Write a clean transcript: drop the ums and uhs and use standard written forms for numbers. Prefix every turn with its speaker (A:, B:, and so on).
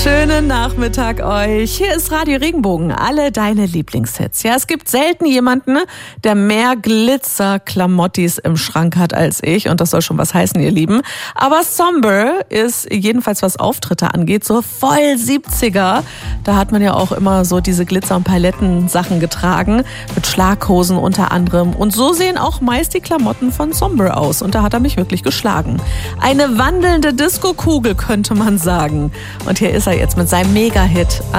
A: Schönen Nachmittag euch. Hier ist Radio Regenbogen, alle deine Lieblingshits. Ja, es gibt selten jemanden, der mehr Glitzer-Klamottis im Schrank hat als ich. Und das soll schon was heißen, ihr Lieben. Aber Somber ist jedenfalls, was Auftritte angeht, so voll 70er. Da hat man ja auch immer so diese Glitzer- und Paletten-Sachen getragen. Mit Schlaghosen unter anderem. Und so sehen auch meist die Klamotten von Somber aus. Und da hat er mich wirklich geschlagen. Eine wandelnde Disco-Kugel, könnte man sagen. Und hier ist er jetzt mit seinem Mega-Hit